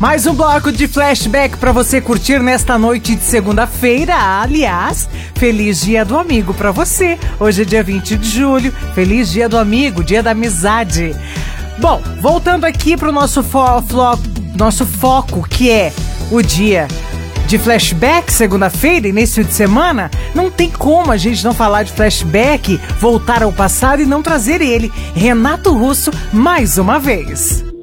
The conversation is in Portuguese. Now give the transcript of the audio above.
Mais um bloco de flashback pra você curtir nesta noite de segunda-feira. Aliás, feliz Dia do Amigo pra você. Hoje é dia 20 de julho. Feliz Dia do Amigo, Dia da Amizade. Bom, voltando aqui pro nosso foco, que é o dia de flashback, segunda-feira, início de semana. Não tem como a gente não falar de flashback, voltar ao passado e não trazer ele, Renato Russo, mais uma vez.